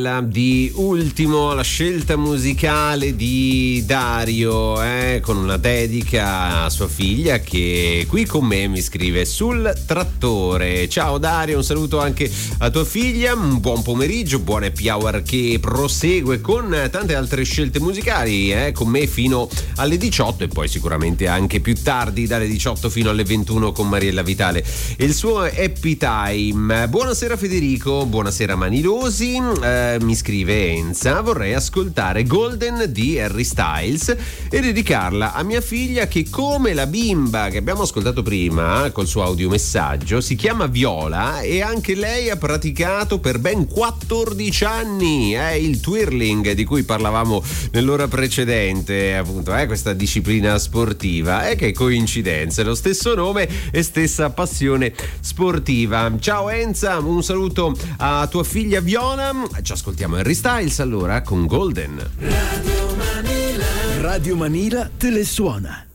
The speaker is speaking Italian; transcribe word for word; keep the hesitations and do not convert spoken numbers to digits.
Di ultimo la scelta musicale di Dario, eh, con una dedica a sua figlia che qui con me mi scrive sul trattore. Ciao Dario, un saluto anche a tua figlia, un buon pomeriggio, buon happy hour che prosegue con tante altre scelte musicali, eh, con me fino alle diciotto e poi sicuramente anche più tardi dalle diciotto fino alle ventuno con Mariella Vitale e il suo happy time. Buonasera Federico, buonasera Manilosi. eh, Mi scrive Enza, vorrei ascoltare Golden di Harry Styles e dedicarla a mia figlia che, come la bimba che abbiamo ascoltato prima col suo audiomessaggio, si chiama Viola e anche lei ha praticato per ben quattordici anni eh, il twirling di cui parlavamo nell'ora precedente, appunto, eh, questa disciplina sportiva. E eh, che coincidenza, lo stesso nome e stessa passione sportiva. Ciao Enza, un saluto a tua figlia Viola. Ci ascoltiamo Harry Styles allora con Golden. Radio Manila, Radio Manila te le suona.